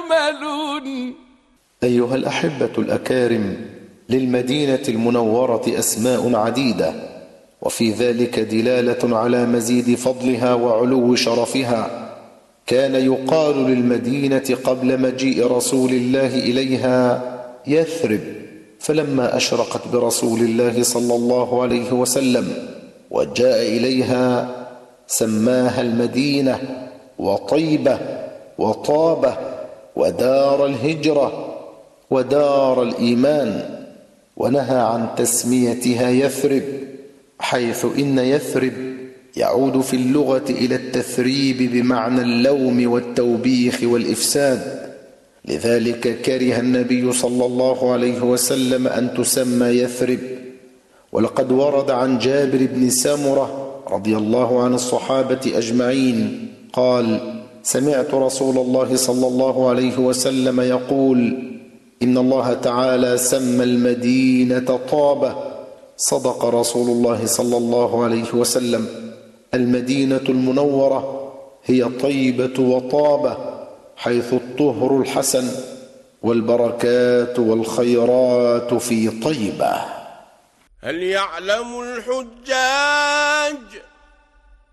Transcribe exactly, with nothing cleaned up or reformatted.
يعملون. أيها الأحبة الأكارم، للمدينة المنورة أسماء عديدة، وفي ذلك دلالة على مزيد فضلها وعلو شرفها. كان يقال للمدينة قبل مجيء رسول الله إليها يثرب، فلما أشرقت برسول الله صلى الله عليه وسلم وجاء إليها سماها المدينة وطيبة وطابة ودار الهجرة ودار الإيمان، ونهى عن تسميتها يثرب، حيث إن يثرب يعود في اللغة إلى التثريب بمعنى اللوم والتوبيخ والإفساد. لذلك كره النبي صلى الله عليه وسلم أن تسمى يثرب. ولقد ورد عن جابر بن سمرة رضي الله عن الصحابة أجمعين قال: سمعت رسول الله صلى الله عليه وسلم يقول: إن الله تعالى سمى المدينة طابة. صدق رسول الله صلى الله عليه وسلم، المدينة المنورة هي طيبة وطابة، حيث الطهر الحسن والبركات والخيرات في طيبة. هل يعلم الحجاج